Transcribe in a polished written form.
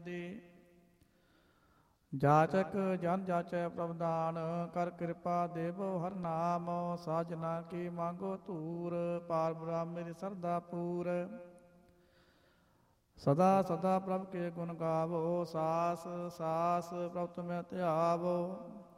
ਦੇ ਜਾਚਕ ਜਨ ਜਾਚੈ ਪ੍ਰਭ ਦਾਨ, ਕਰ ਕਿਰਪਾ ਦੇਵੋ ਹਰ ਨਾਮ। ਸਾਜਨਾ ਕੀ ਮੰਗੋ ਧੂਰ, ਪਾਰ ਬ੍ਰਹਮ ਮੇਰੀ ਸਰਦਾ ਪੂਰ। ਸਦਾ ਸਦਾ ਪ੍ਰਭ ਕੇ ਗੁਣ ਗਾਵੋ, ਸਾਸ ਸਾਸ ਪ੍ਰਭ ਤੁਮੈ ਧਿਆਵੋ।